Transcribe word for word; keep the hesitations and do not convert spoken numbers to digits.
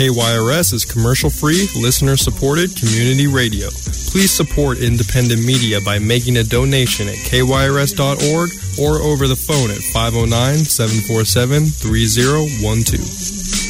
K Y R S is commercial-free, listener-supported community radio. Please support independent media by making a donation at K Y R S dot org or over the phone at five oh nine, seven four seven, three oh one two.